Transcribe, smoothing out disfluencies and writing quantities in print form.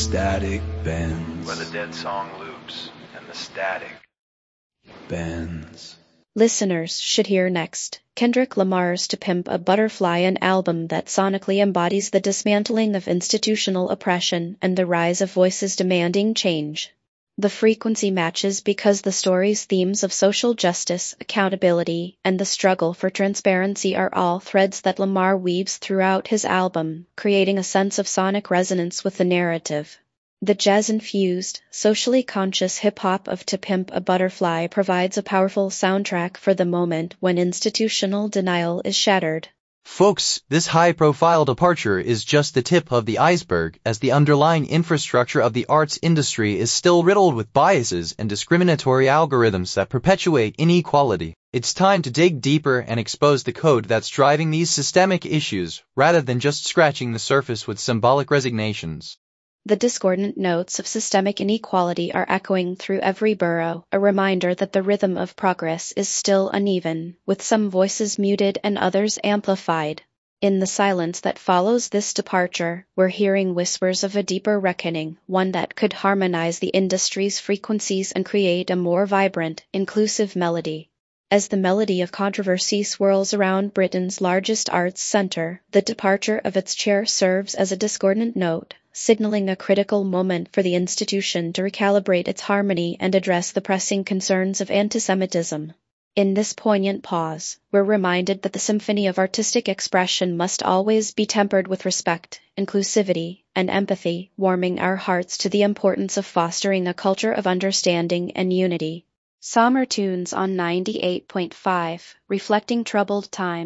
static bends. Where the dead song loops and the static bends. Listeners should hear next Kendrick Lamar's To Pimp a Butterfly, an album that sonically embodies the dismantling of institutional oppression and the rise of voices demanding change. The frequency matches because the story's themes of social justice, accountability, and the struggle for transparency are all threads that Lamar weaves throughout his album, creating a sense of sonic resonance with the narrative. The jazz-infused, socially conscious hip-hop of To Pimp a Butterfly provides a powerful soundtrack for the moment when institutional denial is shattered. Folks, this high-profile departure is just the tip of the iceberg, as the underlying infrastructure of the arts industry is still riddled with biases and discriminatory algorithms that perpetuate inequality. It's time to dig deeper and expose the code that's driving these systemic issues, rather than just scratching the surface with symbolic resignations. The discordant notes of systemic inequality are echoing through every burrow, a reminder that the rhythm of progress is still uneven, with some voices muted and others amplified. In the silence that follows this departure, we're hearing whispers of a deeper reckoning, one that could harmonize the industry's frequencies and create a more vibrant, inclusive melody. As the melody of controversy swirls around Britain's largest arts centre, the departure of its chair serves as a discordant note, signaling a critical moment for the institution to recalibrate its harmony and address the pressing concerns of antisemitism. In this poignant pause, we're reminded that the symphony of artistic expression must always be tempered with respect, inclusivity, and empathy, warming our hearts to the importance of fostering a culture of understanding and unity. Summer Tunes on 98.5, reflecting troubled times.